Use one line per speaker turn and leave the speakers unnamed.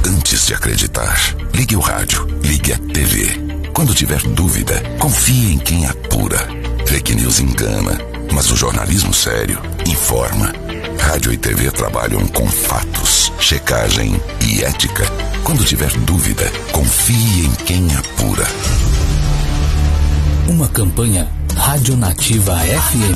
antes de acreditar. Ligue o rádio, ligue a TV. Quando tiver dúvida, confie em quem apura. Fake news engana, mas o jornalismo sério informa. Rádio e TV trabalham com fatos, checagem e ética. Quando tiver dúvida, confie em quem apura.
Uma campanha Rádio Nativa FM.